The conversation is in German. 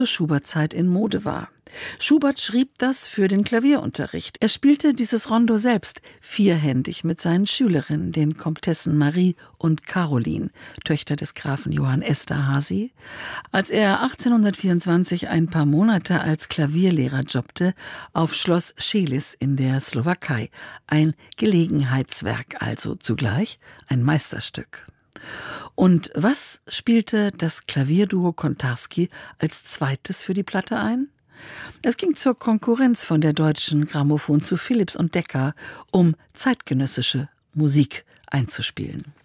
Schubert-Zeit in Mode war. Schubert schrieb das für den Klavierunterricht. Er spielte dieses Rondo selbst vierhändig mit seinen Schülerinnen, den Komtessen Marie und Caroline, Töchter des Grafen Johann Esterházy. Als er 1824 ein paar Monate als Klavierlehrer jobbte auf Schloss Schelis in der Slowakei. Ein Gelegenheitswerk, also zugleich ein Meisterstück. Und was spielte das Klavierduo Kontarski als zweites für die Platte ein? Es ging zur Konkurrenz von der Deutschen Grammophon zu Philips und Decca, um zeitgenössische Musik einzuspielen.